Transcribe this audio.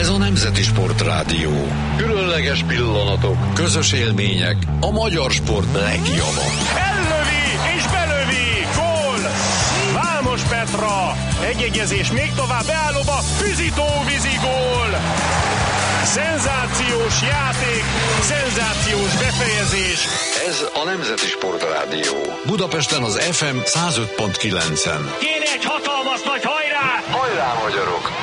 Ez a Nemzeti Sportrádió. Különleges pillanatok, közös élmények, a magyar sport legjobbja. Ellövi és belövi, gól! Vámos Petra, egyegyezés még tovább, beállóba, Füzitó-vízi gól! Szenzációs játék, szenzációs befejezés. Ez a Nemzeti Sportrádió. Budapesten az FM 105.9-en. Kéne egy hatalmas nagy hajrá! Hajrá, magyarok!